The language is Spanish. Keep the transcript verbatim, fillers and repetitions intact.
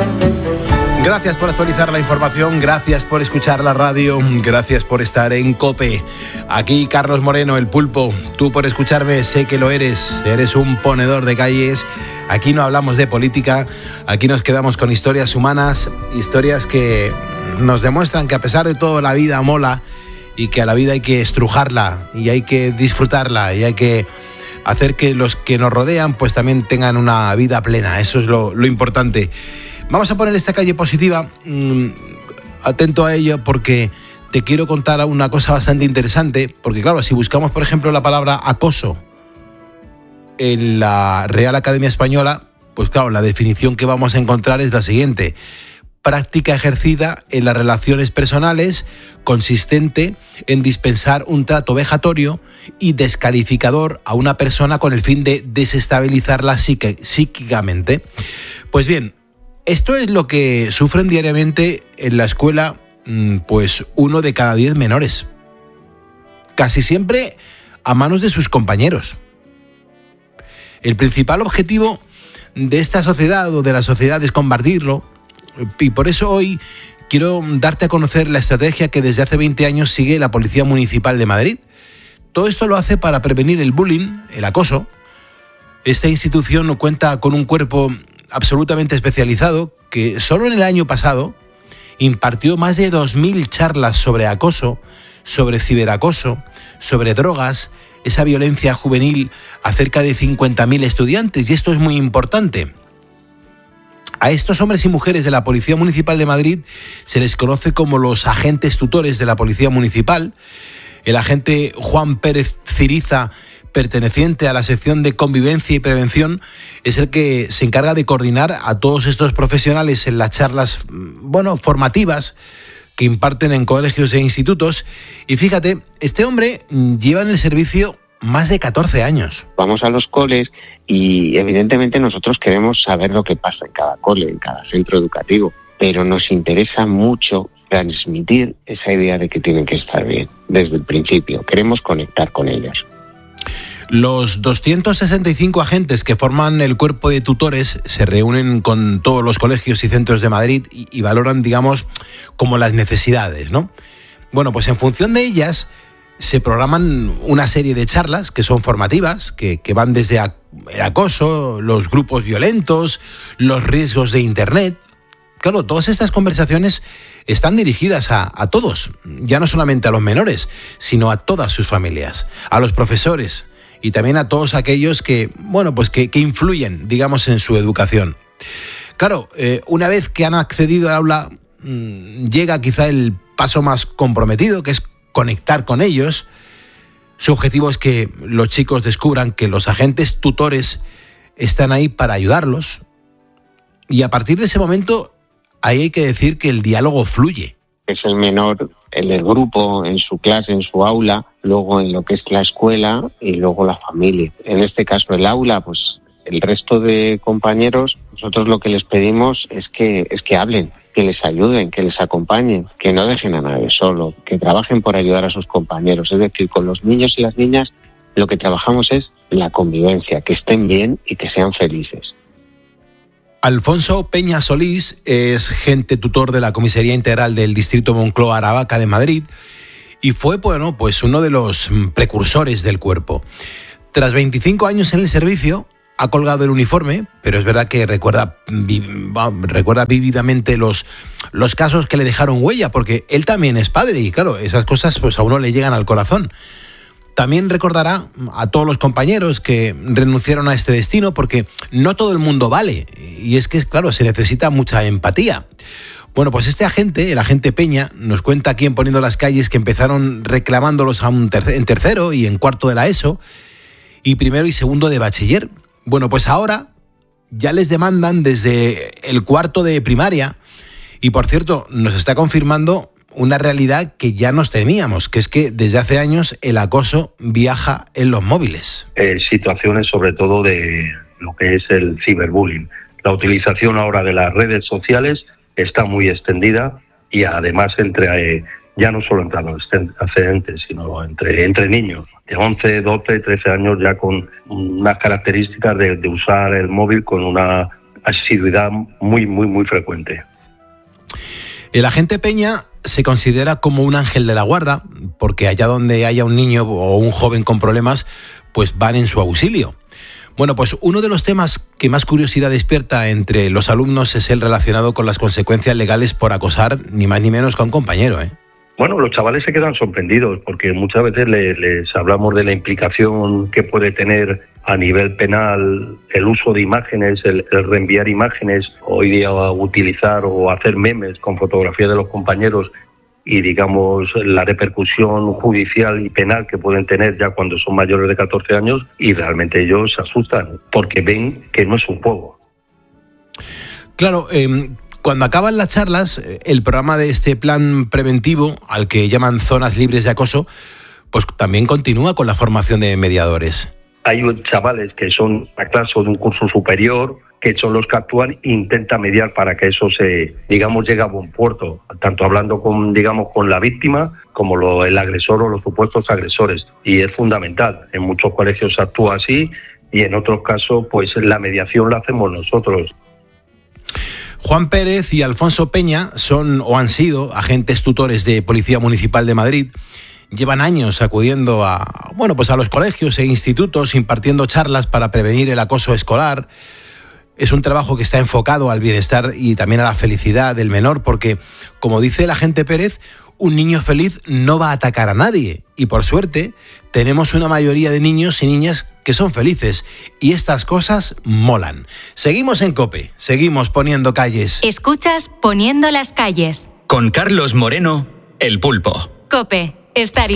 Gracias por actualizar la información, gracias por escuchar la radio, gracias por estar en COPE. Aquí Carlos Moreno, el Pulpo. Tú por escucharme, sé que lo eres, eres un ponedor de calles. Aquí no hablamos de política, aquí nos quedamos con historias humanas, historias que nos demuestran que a pesar de todo la vida mola y que a la vida hay que estrujarla y hay que disfrutarla y hay que hacer que los que nos rodean pues también tengan una vida plena. Eso es lo, lo importante. Vamos a poner esta calle positiva, mmm, atento a ello porque te quiero contar una cosa bastante interesante, porque claro, si buscamos por ejemplo la palabra acoso en la Real Academia Española, pues claro, la definición que vamos a encontrar es la siguiente: práctica ejercida en las relaciones personales consistente en dispensar un trato vejatorio y descalificador a una persona con el fin de desestabilizarla psique, psíquicamente. Pues bien, esto es lo que sufren diariamente en la escuela, pues uno de cada diez menores. Casi siempre a manos de sus compañeros. El principal objetivo de esta sociedad o de la sociedad es combatirlo, y por eso hoy quiero darte a conocer la estrategia que desde hace veinte años sigue la Policía Municipal de Madrid. Todo esto lo hace para prevenir el bullying, el acoso. Esta institución cuenta con un cuerpo absolutamente especializado que solo en el año pasado impartió más de dos mil charlas sobre acoso, sobre ciberacoso, sobre drogas, esa violencia juvenil a cerca de cincuenta mil estudiantes, y esto es muy importante. A estos hombres y mujeres de la Policía Municipal de Madrid se les conoce como los agentes tutores de la Policía Municipal. El agente Juan Pérez Ciriza, perteneciente a la sección de convivencia y prevención, es el que se encarga de coordinar a todos estos profesionales en las charlas, bueno, formativas que imparten en colegios e institutos. Y fíjate, este hombre lleva en el servicio más de catorce años. Vamos a los coles y evidentemente nosotros queremos saber lo que pasa en cada cole, en cada centro educativo, pero nos interesa mucho transmitir esa idea de que tienen que estar bien desde el principio. Queremos conectar con ellas. Los doscientos sesenta y cinco agentes que forman el cuerpo de tutores se reúnen con todos los colegios y centros de Madrid y, y valoran, digamos, como las necesidades, ¿no? Bueno, pues en función de ellas se programan una serie de charlas que son formativas, que, que van desde a, el acoso, los grupos violentos, los riesgos de Internet. Claro, todas estas conversaciones están dirigidas a, a todos, ya no solamente a los menores, sino a todas sus familias, a los profesores y también a todos aquellos que, bueno, pues que, que influyen, digamos, en su educación. Claro, eh, una vez que han accedido al aula, mmm, llega quizá el paso más comprometido, que es conectar con ellos. Su objetivo es que los chicos descubran que los agentes tutores están ahí para ayudarlos, y a partir de ese momento ahí hay que decir que el diálogo fluye. Es el menor, el del grupo, en su clase, en su aula, luego en lo que es la escuela y luego la familia. En este caso el aula, pues el resto de compañeros, nosotros lo que les pedimos es que, es que hablen, que les ayuden, que les acompañen, que no dejen a nadie solo, que trabajen por ayudar a sus compañeros. Es decir, con los niños y las niñas lo que trabajamos es la convivencia, que estén bien y que sean felices. Alfonso Peña Solís es agente tutor de la Comisaría Integral del Distrito Moncloa-Aravaca de Madrid y fue, bueno, pues uno de los precursores del cuerpo. Tras veinticinco años en el servicio, ha colgado el uniforme, pero es verdad que recuerda, recuerda vívidamente los, los casos que le dejaron huella, porque él también es padre y claro, esas cosas pues a uno le llegan al corazón. También recordará a todos los compañeros que renunciaron a este destino, porque no todo el mundo vale, y es que, claro, se necesita mucha empatía. Bueno, pues este agente, el agente Peña, nos cuenta aquí en Poniendo las Calles que empezaron reclamándolos a un tercer, en tercero y en cuarto de la ESO, y primero y segundo de bachiller. Bueno, pues ahora ya les demandan desde el cuarto de primaria, y por cierto, nos está confirmando una realidad que ya nos temíamos, que es que desde hace años el acoso viaja en los móviles. Eh, situaciones sobre todo de lo que es el ciberbullying. La utilización ahora de las redes sociales está muy extendida y además entre, eh, ya no solo entre adolescentes, sino entre, entre niños de once, doce, trece años, ya con unas características de, de usar el móvil con una asiduidad muy, muy, muy frecuente. El agente Peña se considera como un ángel de la guarda, porque allá donde haya un niño o un joven con problemas, pues van en su auxilio. Bueno, pues uno de los temas que más curiosidad despierta entre los alumnos es el relacionado con las consecuencias legales por acosar ni más ni menos que a un compañero, ¿eh? Bueno, los chavales se quedan sorprendidos porque muchas veces les, les hablamos de la implicación que puede tener a nivel penal el uso de imágenes, el, el reenviar imágenes, hoy día utilizar o hacer memes con fotografías de los compañeros y, digamos, la repercusión judicial y penal que pueden tener ya cuando son mayores de catorce años, y realmente ellos se asustan porque ven que no es un juego. Claro, eh, cuando acaban las charlas, el programa de este plan preventivo, al que llaman zonas libres de acoso, pues también continúa con la formación de mediadores. Hay chavales que son a clase de un curso superior, que son los que actúan e intentan mediar para que eso se, digamos, llegue a buen puerto, tanto hablando con, digamos, con la víctima como lo, el agresor o los supuestos agresores. Y es fundamental. En muchos colegios se actúa así y en otros casos, pues la mediación la hacemos nosotros. Juan Pérez y Alfonso Peña son o han sido agentes tutores de Policía Municipal de Madrid. Llevan años acudiendo a, bueno, pues a los colegios e institutos impartiendo charlas para prevenir el acoso escolar. Es un trabajo que está enfocado al bienestar y también a la felicidad del menor, porque, como dice el agente Pérez, un niño feliz no va a atacar a nadie. Y por suerte, tenemos una mayoría de niños y niñas que son felices. Y estas cosas molan. Seguimos en COPE, seguimos poniendo calles. Escuchas Poniendo las calles. Con Carlos Moreno, El Pulpo. COPE, estar